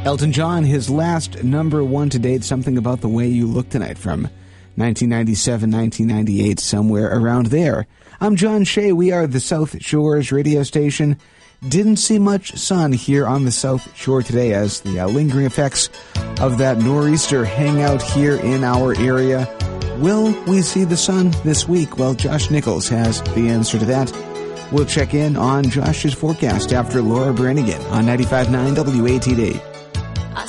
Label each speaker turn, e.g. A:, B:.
A: Elton John, his last number one to date, Something About the Way You Look Tonight, from 1997, 1998, somewhere around there. I'm John Shea. We are the South Shores radio station. Didn't see much sun here on the South Shore today as the lingering effects of that nor'easter hang out here in our area. Will we see the sun this week? Well, Josh Nichols has the answer to that. We'll check in on Josh's forecast after Laura Brannigan on 95.9 WATD.